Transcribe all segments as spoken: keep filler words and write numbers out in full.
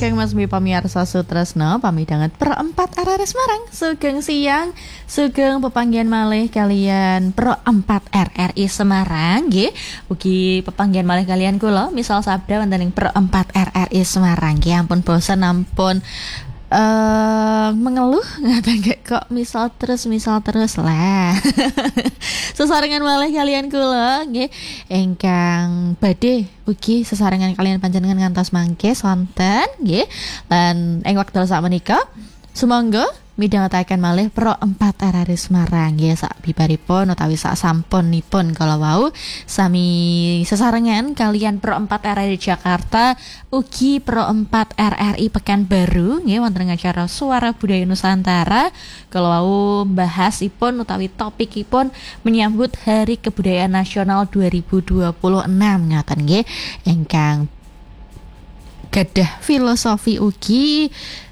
Mas Mi pamirsa sutresna pamidanget perempat arah Semarang sugeng siang sugeng pepanggihan malih kalian perempat R R I Semarang nggih ugi pepanggihan malih kalian kula misal sabda wonten ing perempat R R I Semarang nggih ampun bosen ampun Uh, mengeluh ngaten kok misal terus misal terus lah. Sesarengan malih kalian kula nggih ingkang badhe ugi sesarengan kalian panjenengan ngantos mangke sonten nggih lan ing wekdal sakmenika sumangga midhangetaken malih perempat R R I Semarang nggih sak bibaripun utawi sak sampunipun kala wau sami sesarengan kalian perempat R R I Jakarta ugi perempat R R I Pekanbaru nggih wonten acara Suara Budaya Nusantara kala wau bahasipun utawi topikipun menyambut Hari Kebudayaan Nasional dua ribu dua puluh enam ngaten nggih ingkang gadah filosofi ugi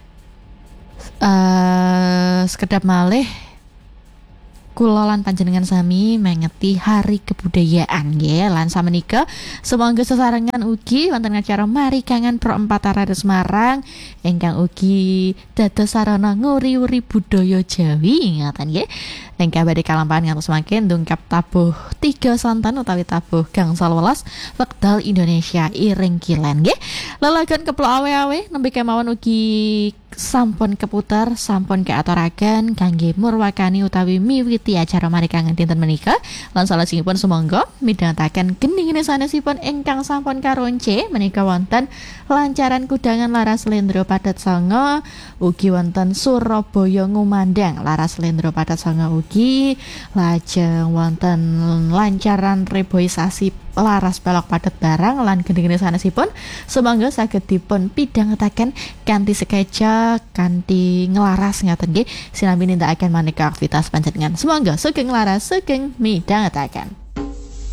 Uh, sekedap malih kula lan panjenengan sami mengeti Hari Kebudayaan nggih lan samenika sumangga sesarengan ugi wonten acara Marikangan perempat R R I Semarang ingkang ugi dados sarana nguri-uri budaya Jawi ngaten nggih ingkang badhe kalampahan ngantos mangke ndungkap tabuh tiga sonten utawi tabuh gangsal welas wekdal Indonesia Iring Kilen nggih lelagon keplok awe-awe nembe kemawon ugi sampun keputar sampun keaturaken kangge murwakani utawi miwiti acara Marikangan dinten menika lan salajengipun sumangga midhangetaken geningene sanesipun ingkang sampun karonce menika wonten lancaran kudangan laras Slendro Padat Sanga ugi wonten Surabaya ngumandang laras Slendro Padat Sanga ugi lajeng wonten lancaran reboisasi laras Pelok Padat Barang lan geningene sanesipun sumangga saged dipun pidhangetaken kanthi sekeca kanthi ngelaras ngaten nggih sinambi nindakaken maneka aktivitas panjenengan sumangga sugeng laras sugeng midhangetaken.